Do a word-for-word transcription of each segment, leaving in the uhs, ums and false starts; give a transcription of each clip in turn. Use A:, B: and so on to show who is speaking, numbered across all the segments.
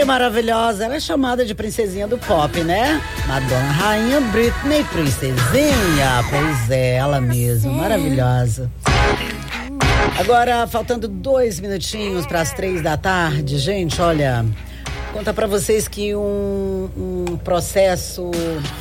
A: maravilhosa, ela é chamada de princesinha do pop, né? Madonna, rainha Britney, princesinha. Pois é, ela mesma, maravilhosa. Agora, faltando dois minutinhos para as três da tarde, gente, olha, conta para vocês que um, um processo,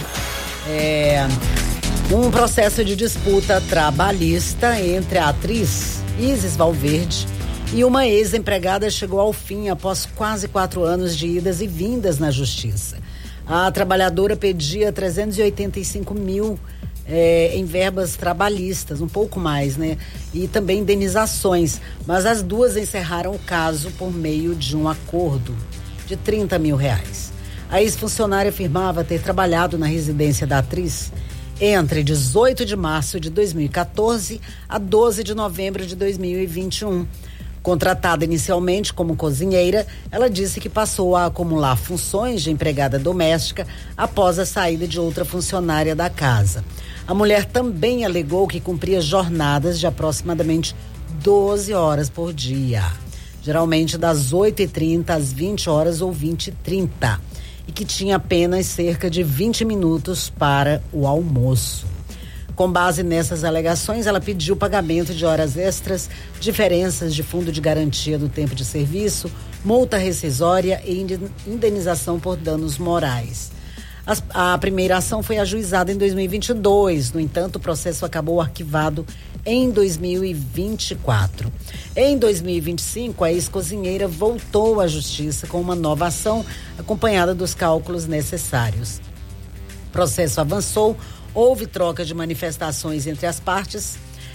A: é, um processo de disputa trabalhista entre a atriz Isis Valverde e uma ex-empregada chegou ao fim após quase quatro anos de idas e vindas na justiça. A trabalhadora pedia trezentos e oitenta e cinco mil é, em verbas trabalhistas, um pouco mais, né? E também indenizações. Mas as duas encerraram o caso por meio de um acordo de trinta mil reais. A ex-funcionária afirmava ter trabalhado na residência da atriz entre dezoito de março de dois mil e quatorze a doze de novembro de dois mil e vinte e um. Contratada inicialmente como cozinheira, ela disse que passou a acumular funções de empregada doméstica após a saída de outra funcionária da casa. A mulher também alegou que cumpria jornadas de aproximadamente doze horas por dia, geralmente das oito e trinta às vinte horas ou vinte e trinta, e que tinha apenas cerca de vinte minutos para o almoço. Com base nessas alegações, ela pediu pagamento de horas extras, diferenças de fundo de garantia do tempo de serviço, multa rescisória e indenização por danos morais. As, a primeira ação foi ajuizada em dois mil e vinte e dois, no entanto, o processo acabou arquivado em dois mil e vinte e quatro. Em dois mil e vinte e cinco, a ex-cozinheira voltou à justiça com uma nova ação, acompanhada dos cálculos necessários. O processo avançou. Houve troca de manifestações entre as partes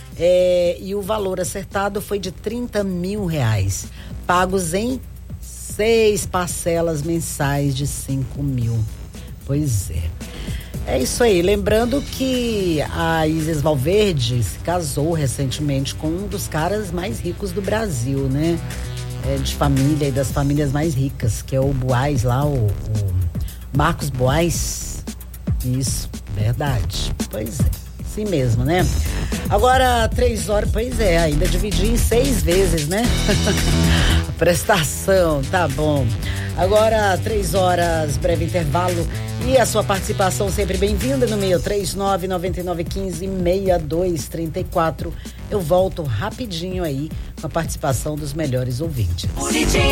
A: é, e o valor acertado foi de trinta mil reais, pagos em seis parcelas mensais de cinco mil. Pois é. É isso aí. Lembrando que a Isis Valverde se casou recentemente com um dos caras mais ricos do Brasil, né? É, de família e das famílias mais ricas, que é o Boaz lá, o, o Marcos Boaz. Isso. Verdade. Pois é. Assim mesmo, né? Agora, três horas, pois é, ainda dividi em seis vezes, né? A prestação, tá bom. Agora, três horas, breve intervalo. E a sua participação sempre bem-vinda no meio três nove nove nove um cinco seis dois três quatro. Eu volto rapidinho aí com a participação dos melhores ouvintes.